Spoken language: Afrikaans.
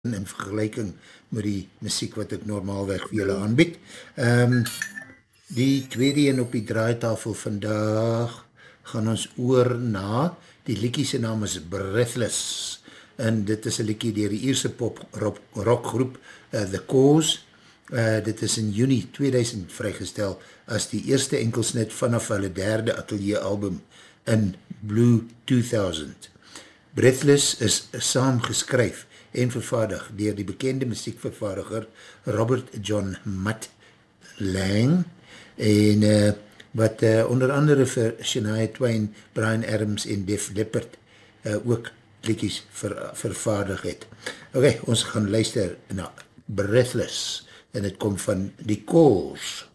in vergelijking met die muziek wat ek normaalweg vir julle aanbied. Die tweede een op die draaitafel vandag gaan ons oor na, die liedjie se naam is Breathless, en dit is een liedjie deur die Ierse pop rockgroep The Cause. Dit is in Juni 2000 vrygestel as die eerste enkelsnit vanaf hulle derde atelier album in Blue 2000. Breathless is saamgeskryf en vervaardig deur die bekende muziekvervaardiger Robert John Mutt Lang en wat onder andere vir Shania Twain, Bryan Adams en Def Leppard ook liedjies vervaardig het. Ok, ons gaan luister na Breathless en het kom van die Cause.